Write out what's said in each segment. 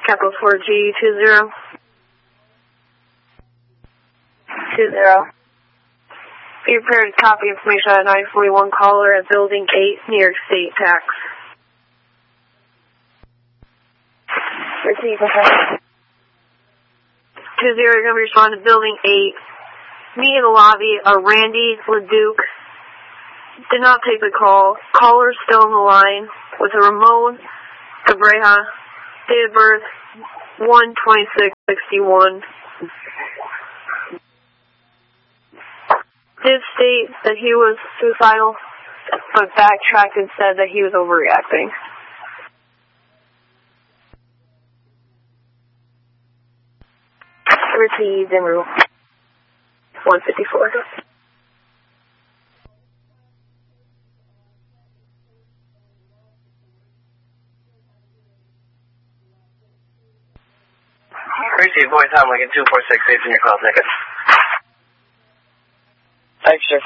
Capital 4G 20. 20. Be prepared to copy information on 941 caller at Building 8, New York State Tax. Receive. 20, you're going to respond to Building 8. Me in the lobby are Randy LeDuc. Did not take the call. Caller still on the line with a Ramon Cabreja. Date of birth 1/26/61. Did state that he was suicidal, but backtracked and said that he was overreacting. Received en route 154. Received voice on Lincoln 246, in your call ticket. Thanks, sir.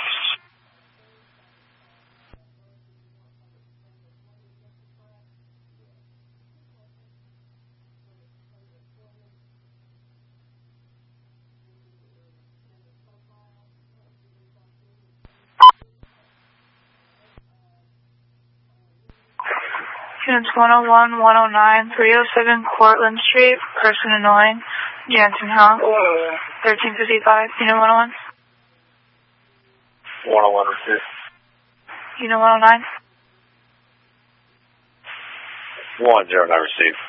Students 101, 109, 307 Cortlandt Street, person annoying, Jansen House, 1355, unit 101. 101 received. Unit 109. 109 received.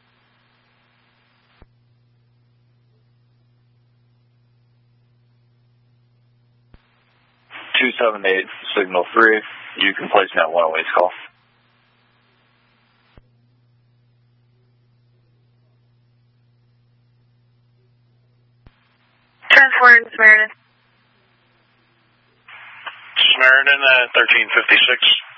(278) signal 3. You can place me at 108's call. Transporting Samaritan. Samaritan 1356.